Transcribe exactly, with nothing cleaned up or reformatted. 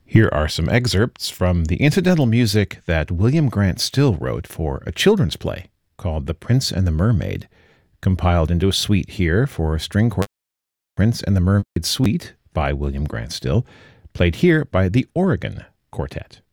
Here are some excerpts from the incidental music that William Grant Still wrote for a children's play called The Prince and the Mermaid, compiled into a suite here for string quartet. Prince and the Mermaid Suite by William Grant Still, played here by the Oregon Quartet.